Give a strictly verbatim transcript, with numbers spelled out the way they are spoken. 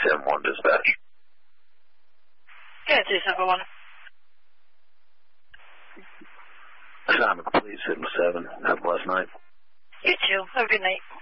seven one dispatch. Yeah, two seven one. Assignment complete, seven seven. Have a blessed night. You too. Have a good night.